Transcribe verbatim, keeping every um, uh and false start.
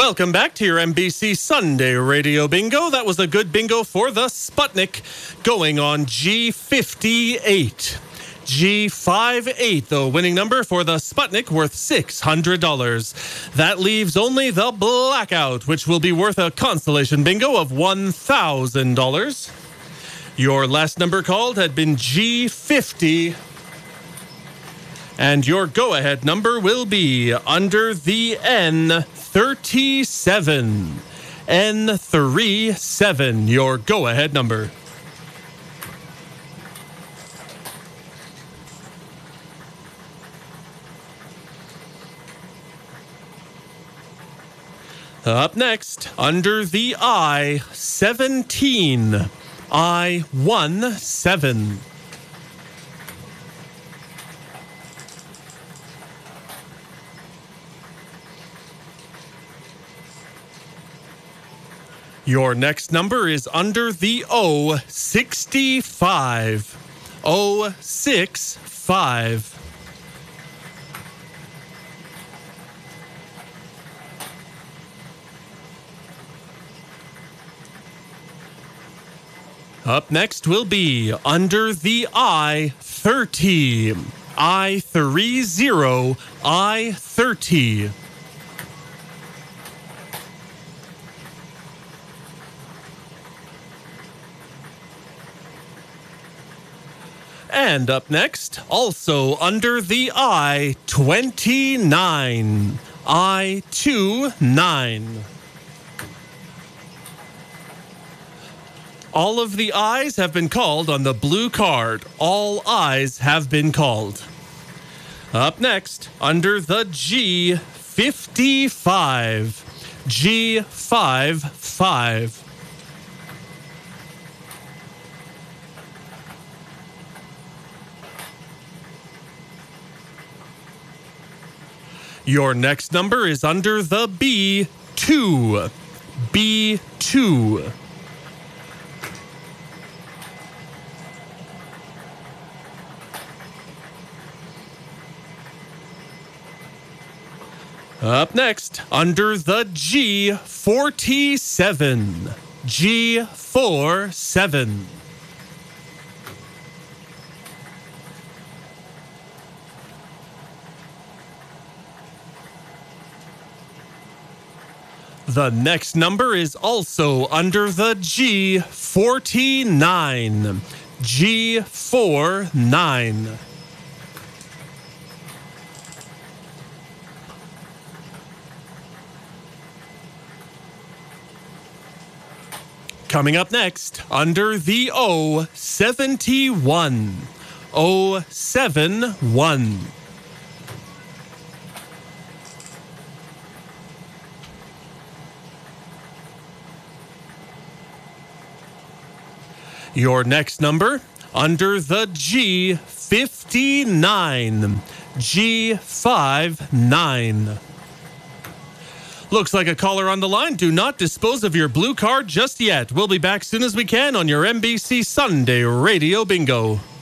Welcome back to your N B C Sunday Radio Bingo. That was a good bingo for the Sputnik, going on G fifty-eight. G fifty-eight, the winning number for the Sputnik, worth six hundred dollars. That leaves only the Blackout, which will be worth a consolation bingo of one thousand dollars. Your last number called had been G fifty. And your go-ahead number will be under the N thirty-seven. N thirty-seven, your go-ahead number. Up next, under the I seventeen. I seventeen. Your next number is under the O sixty-five. O sixty-five. Up next will be under the I thirty. I thirty. I thirty. And up next, also under the I twenty-nine. I twenty-nine. All of the I's have been called on the blue card. All I's have been called. Up next, under the G fifty-five. G fifty-five. Your next number is under the B two. B two. Up next, under the G forty-seven. G forty-seven. The next number is also under the G forty-nine. G forty-nine. Coming up next, under the O seventy-one. O seventy-one. Your next number, under the G fifty-nine. G fifty-nine. Looks like a caller on the line. Do not dispose of your blue card just yet. We'll be back soon as we can on your N B C Sunday Radio Bingo.